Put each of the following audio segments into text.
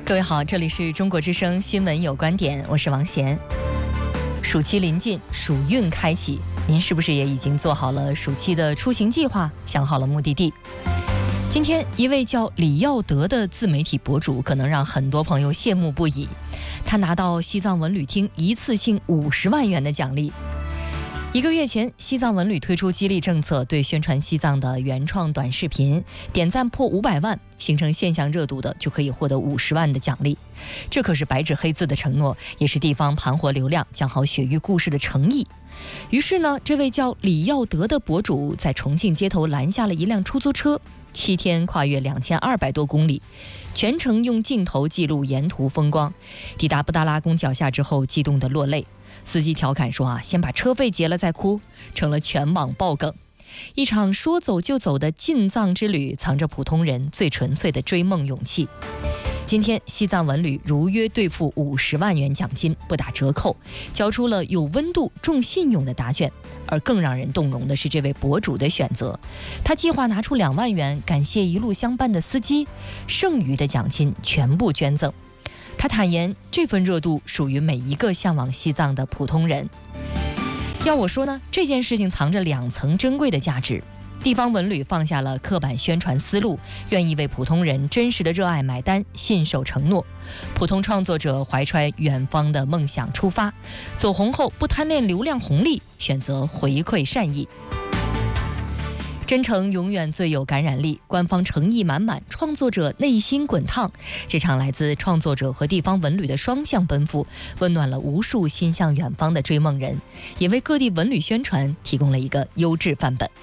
各位好，这里是中国之声新闻有观点，我是王贤。暑期临近，暑运开启，您是不是也已经做好了暑期的出行计划，想好了目的地？今天一位叫李耀德的自媒体博主可能让很多朋友羡慕不已，他拿到西藏文旅厅一次性50万元的奖励。1个月前，西藏文旅推出激励政策，对宣传西藏的原创短视频点赞破500万，形成现象热度的就可以获得50万的奖励。这可是白纸黑字的承诺，也是地方盘活流量、讲好雪域故事的诚意。于是呢，这位叫李耀德的博主在重庆街头拦下了一辆出租车，7天跨越2200多公里，全程用镜头记录沿途风光。抵达布达拉宫脚下之后，激动得落泪。司机调侃说先把车费结了再哭，成了全网爆梗。一场说走就走的进藏之旅，藏着普通人最纯粹的追梦勇气。今天西藏文旅如约兑付50万元奖金，不打折扣，交出了有温度、重信用的答卷。而更让人动容的是这位博主的选择，他计划拿出2万元感谢一路相伴的司机，剩余的奖金全部捐赠。他坦言，这份热度属于每一个向往西藏的普通人。要我说呢，这件事情藏着2层珍贵的价值。地方文旅放下了刻板宣传思路，愿意为普通人真实的热爱买单，信守承诺。普通创作者怀揣远方的梦想出发，走红后不贪恋流量红利，选择回馈善意。真诚永远最有感染力，官方诚意满满，创作者内心滚烫。这场来自创作者和地方文旅的双向奔赴，温暖了无数心向远方的追梦人，也为各地文旅宣传提供了一个优质范本。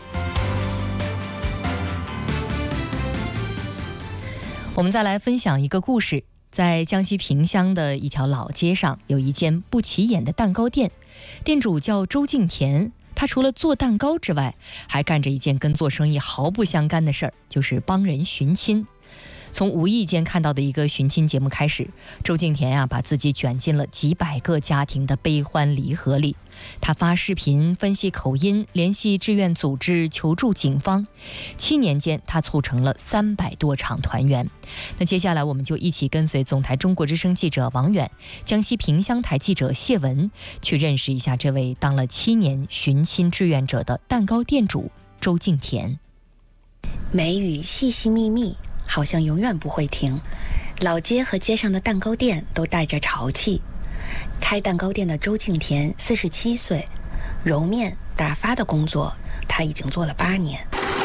我们再来分享一个故事。在江西萍乡的一条老街上，有一间不起眼的蛋糕店，店主叫周敬田。他除了做蛋糕之外，还干着一件跟做生意毫不相干的事儿，就是帮人寻亲。从无意间看到的一个寻亲节目开始，周敬田把自己卷进了几百个家庭的悲欢离合里。他发视频分析口音，联系志愿组织，求助警方。7年间，他促成了300多场团圆。那接下来我们就一起跟随总台中国之声记者王远、江西萍乡台记者谢文，去认识一下这位当了7年寻亲志愿者的蛋糕店主周敬田。 梅雨细细密密，好像永远不会停。老街和街上的蛋糕店都带着潮气。开蛋糕店的周敬田47岁，揉面打发的工作他已经做了8年。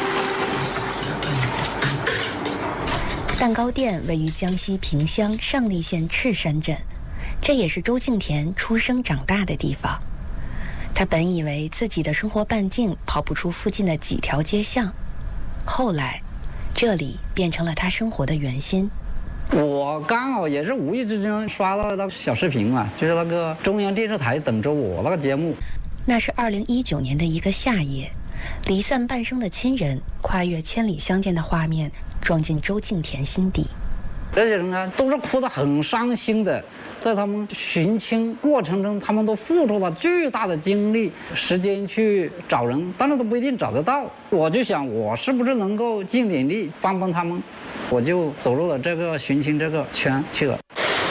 蛋糕店位于江西萍乡上栗县赤山镇，这也是周敬田出生长大的地方。他本以为自己的生活半径跑不出附近的几条街巷，后来这里变成了他生活的圆心。 我刚好也是无意之间刷到那个小视频嘛，就是那个中央电视台等着我那个节目。 那是2019年的一个夏夜，离散半生的亲人跨越千里相见的画面撞进周敬田心底。 这些人都是哭得很伤心的，在他们寻亲过程中，他们都付出了巨大的精力、时间去找人，但是都不一定找得到。我就想，我是不是能够尽点力帮帮他们？我就走入了这个寻亲这个圈去了。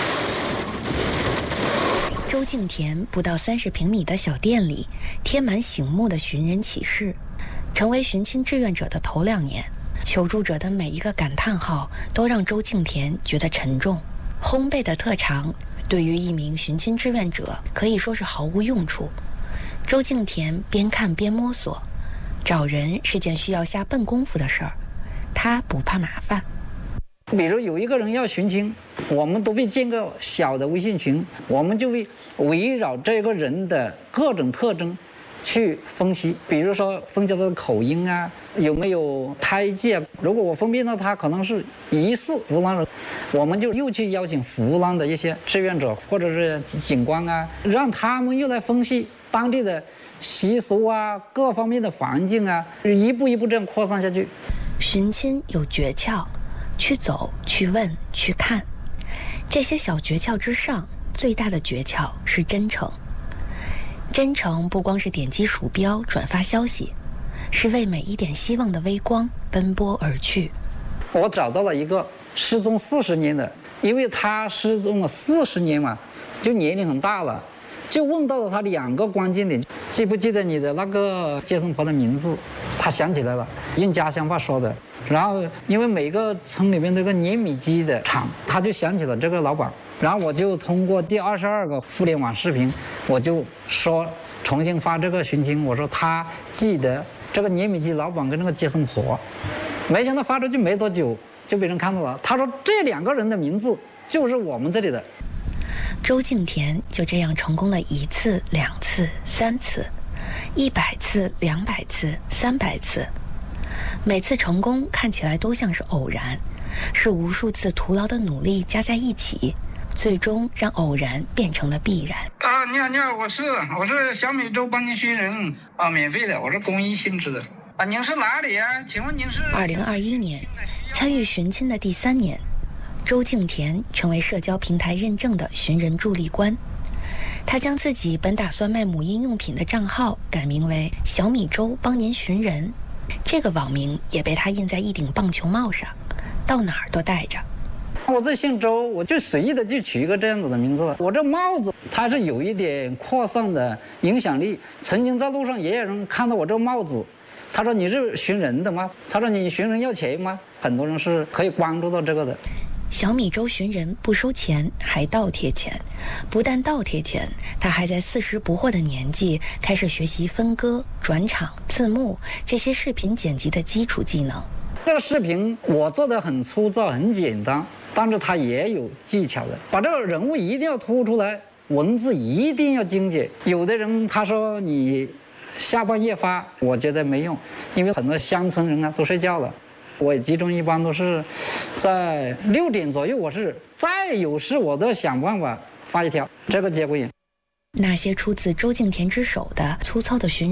周敬田不到30平米的小店里，贴满醒目的寻人启事。成为寻亲志愿者的头2年，求助者的每一个感叹号都让周敬田觉得沉重。烘焙的特长对于一名寻亲志愿者可以说是毫无用处。周敬田边看边摸索，找人是件需要下笨功夫的事儿，他不怕麻烦。 比如有一个人要寻亲，我们都会建个小的微信群，我们就会围绕这个人的各种特征去分析，比如说分析他的口音有没有胎记如果我分辨到他可能是疑似湖南人，我们就又去邀请湖南的一些志愿者或者是警官让他们又来分析当地的习俗各方面的环境一步一步这样扩散下去。 寻亲有诀窍，去走，去问，去看。这些小诀窍之上，最大的诀窍是真诚。真诚不光是点击鼠标转发消息，是为每一点希望的微光奔波而去。 我找到了一个失踪40年的，因为他失踪了40年嘛，就年龄很大了，就问到了他2个关键点：记不记得你的那个接生婆的名字？他想起来了，用家乡话说的。然后因为每个村里面都有个碾米机的厂，他就想起了这个老板。然后我就通过第22个互联网视频，我就说重新发这个寻亲，我说他记得这个碾米机老板跟那个接生婆。没想到发出去没多久就被人看到了，他说这2个人的名字就是我们这里的。 周敬田就这样成功了1次、2次、3次，100次、200次、300次，每次成功看起来都像是偶然，是无数次徒劳的努力加在一起，最终让偶然变成了必然。 你好，我是小米粥帮您寻人啊，免费的，我是公益性质的。您是哪里啊？请问您是 ？2021年，参与寻亲的第3年，周敬田成为社交平台认证的寻人助力官。他将自己本打算卖母婴用品的账号改名为“小米粥帮您寻人”，这个网名也被他印在一顶棒球帽上，到哪儿都带着。 我这姓周，我就随意的就取一个这样子的名字了。我这帽子它是有一点扩散的影响力，曾经在路上也有人看到我这帽子。他说你是寻人的吗？他说你寻人要钱吗？很多人是可以关注到这个的。 小米粥寻人不收钱，还倒贴钱。不但倒贴钱，他还在40不惑的年纪开始学习分割、转场、字幕这些视频剪辑的基础技能。 这个视频我做的很粗糙、很简单，但是它也有技巧的。把这个人物一定要突出来，文字一定要精简。有的人他说你下半夜发，我觉得没用，因为很多乡村人啊都睡觉了。我也集中一般都是在6点左右，我是再有事我都要想办法发一条，这个节骨眼。 那些出自周敬田之手的粗糙的寻人